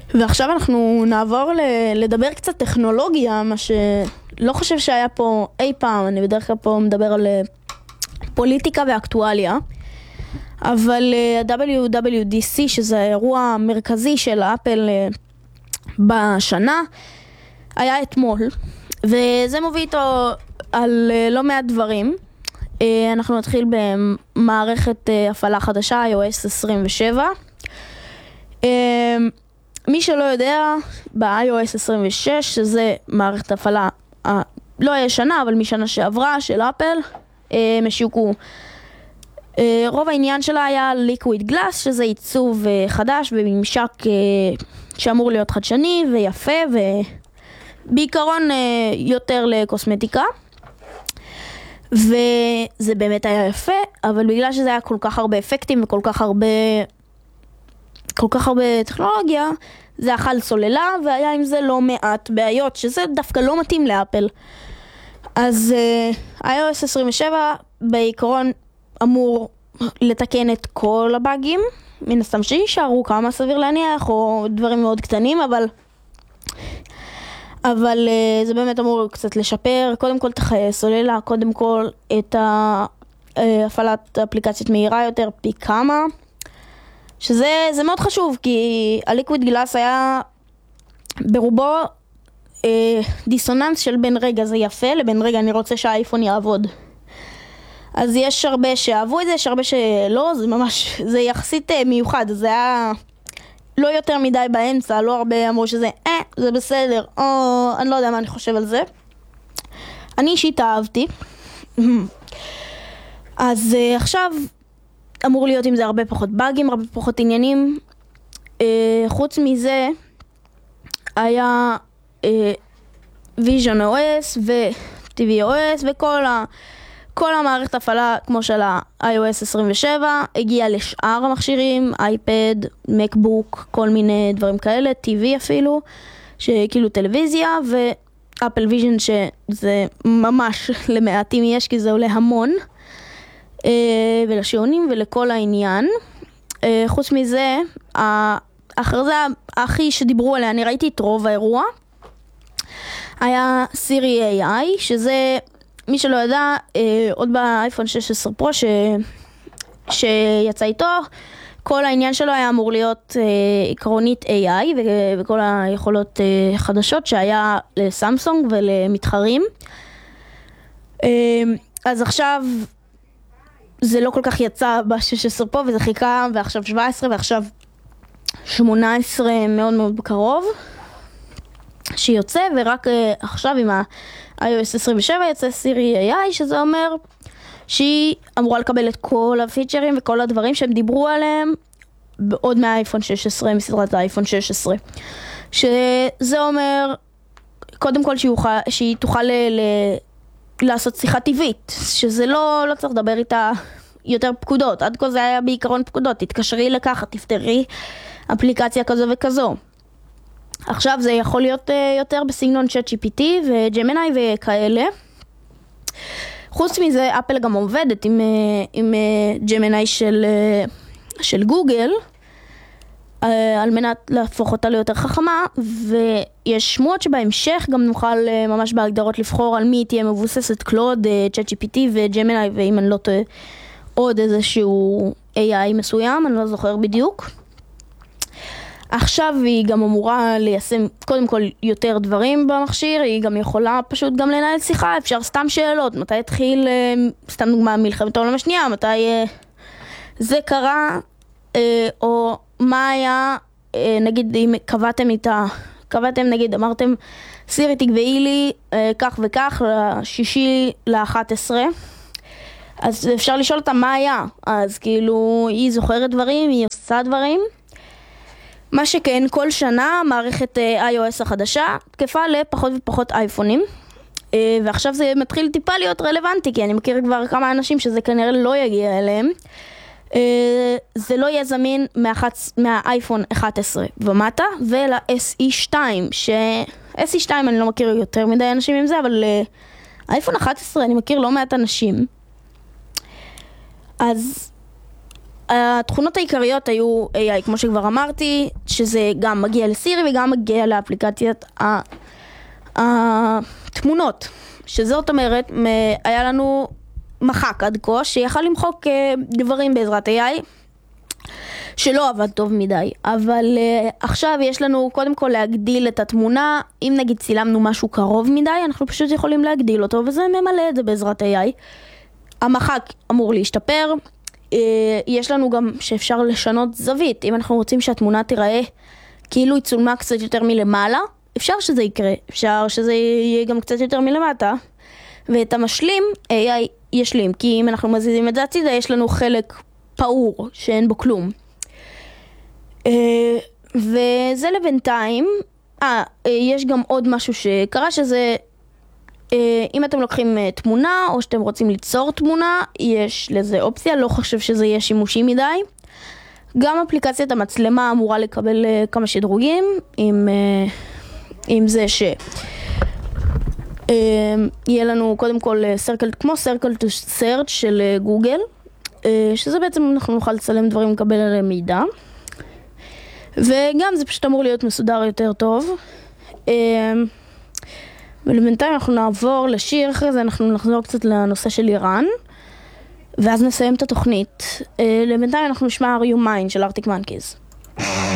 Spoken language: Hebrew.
ועכשיו אנחנו נעבור לדבר קצת טכנולוגיה, מה שלא חושב שהיה פה אי פעם. אני בדרך כלל פה מדבר על פוליטיקה ואקטואליה, אבל WWDC, שזה האירוע המרכזי של אפל בשנה, היה אתמול, וזה מוביל איתו על לא מעט דברים. אנחנו נתחיל במערכת הפעלה חדשה, iOS 27. מי שלא יודע, ב-iOS 26, שזה מערכת הפעלה לא הישנה, אבל משנה שעברה של אפל, משיוקו. רוב העניין שלה היה Liquid Glass, שזה עיצוב חדש וממשק שאמור להיות חדשני ויפה, ובעיקרון יותר לקוסמטיקה. וזה באמת היה יפה, אבל בגלל שזה היה כל כך הרבה אפקטים וכל כך הרבה טכנולוגיה, זה אכל סוללה, והיה עם זה לא מעט בעיות, שזה דווקא לא מתאים לאפל. אז iOS 27 בעיקרון אמור לתקן את כל הבאגים, מן הסתם שישארו כמה סביר להניח, או דברים מאוד קטנים, אבל זה באמת אמור קצת לשפר, קודם כל את חיי סוללה, קודם כל את הפעלת אפליקציות מהירה יותר פי כמה, שזה מאוד חשוב, כי הליקוויד גלאס היה ברובו דיסוננס של בין רגע זה יפה לבין רגע אני רוצה שהאייפון יעבוד. אז יש הרבה שאהבו את זה, יש הרבה שלא, זה יחסית מיוחד, זה היה לא יותר מדי באמצע, לא הרבה אמרו שזה זה בסדר, או אני לא יודע מה אני חושב על זה. אני אישית אהבתי. אז עכשיו אמור להיות עם זה הרבה פחות באגים, הרבה פחות עניינים. חוץ מזה היה Vision OS ו-tvOS וכל המערכת הפעלה כמו של ה-iOS 27 הגיעה לשאר המכשירים, אייפד, מקבוק, כל מיני דברים כאלה, TV אפילו, שכאילו טלוויזיה, ואפל ויז'ן שזה ממש למעטים יש, כי זה עולה המון, ולשעונים ולכל העניין. חוץ מזה, ההכרזה הכי שדיברו עליה, אני ראיתי את רוב האירוע, היה Siri AI, שזה מי שלא ידע, עוד באייפון 16 פרו שיצא איתו, כל העניין שלו היה אמור להיות עקרונית AI וכל היכולות חדשות שהיה לסמסונג ולמתחרים. אז עכשיו זה לא כל כך יצא ב-16 פרו וזה חיכה, ועכשיו 17 ועכשיו 18 מאוד מאוד בקרוב שיוצא, ורק עכשיו עם iOS 27 יצא Siri AI, שזה אומר שהיא אמורה לקבל את כל הפיצ'רים וכל הדברים שהם דיברו עליהם עוד מהאייפון 16, מסדרת האייפון 16. שזה אומר, קודם כל שהיא תוכל לעשות שיחה טבעית, שזה לא צריך לדבר איתה יותר פקודות. עד כה זה היה בעיקרון פקודות, תתקשרי לקחת, תפתרי אפליקציה כזו וכזו. עכשיו זה יכול להיות יותר בסגנון ChatGPT וג'מיני וכאלה. חוץ מזה, אפל גם עובדת עם ג'מיני של גוגל, על מנת להפוך אותה ליותר חכמה, ויש שמועות שבהמשך גם נוכל ממש בהגדרות לבחור על מי תהיה מבוססת, קלוד, ChatGPT וג'מיני, ואם אני לא טועה עוד איזשהו AI מסוים, אני לא זוכר בדיוק. עכשיו היא גם אמורה ליישם קודם כל יותר דברים במכשיר, היא גם יכולה פשוט גם לנהל שיחה, אפשר סתם שאלות, מתי התחיל, סתם דוגמה, מלחמת העולם השנייה, מתי זה קרה, או מה היה, נגיד אם קבעתם נגיד, אמרתם, סירי תקבעי לי כך וכך, ל6/11, אז אפשר לשאול אותה מה היה, אז כאילו היא זוכרת דברים, היא עושה דברים, מה שכן, כל שנה מערכת iOS החדשה תקפה לפחות ופחות אייפונים, ועכשיו זה מתחיל טיפה להיות רלוונטי, כי אני מכיר כבר כמה אנשים שזה כנראה לא יגיע אליהם. זה לא יהיה זמין מהאייפון 11 ומטה ול-SE2, ש-SE2 אני לא מכיר יותר מדי אנשים עם זה, אבל אייפון 11 אני מכיר לא מעט אנשים. אז התכונות העיקריות היו AI, כמו שכבר אמרתי, שזה גם מגיע לסירי וגם מגיע לאפליקציית התמונות. שזאת אומרת, היה לנו מחק עד כה שיכל למחוק דברים בעזרת AI, שלא עבד טוב מדי. אבל עכשיו יש לנו קודם כל להגדיל את התמונה. אם נגיד צילמנו משהו קרוב מדי, אנחנו פשוט יכולים להגדיל אותו, וזה ממלא את זה בעזרת AI. המחק אמור להשתפר. יש לנו גם שאפשר לשנות זווית. אם אנחנו רוצים שהתמונה תיראה כאילו היא צולמה קצת יותר מלמעלה, אפשר שזה יקרה. אפשר שזה יהיה גם קצת יותר מלמטה. ואת המשלים AI ישלים, כי אם אנחנו מזיזים את זה הצידה, יש לנו חלק פעור שאין בו כלום. וזה לבינתיים. יש גם עוד משהו שקרה, שזה אם אתם לוקחים תמונה או שאתם רוצים ליצור תמונה, יש לזה אופציה, לא חושב שזה יהיה שימושי מדי. גם אפליקציית המצלמה אמורה לקבל כמה שדרוגים, עם זה יהיה לנו קודם כל כמו Circle to Search של גוגל, שזה בעצם אנחנו נוכל לצלם דברים, לקבל עליהם מידע. וגם זה פשוט אמור להיות מסודר יותר טוב. ולבינתיים אנחנו נעבור לשיר, אחרי זה אנחנו נחזור קצת לנושא של איראן, ואז נסיים את התוכנית. לבינתיים אנחנו נשמע Are You Mine של Arctic Monkeys.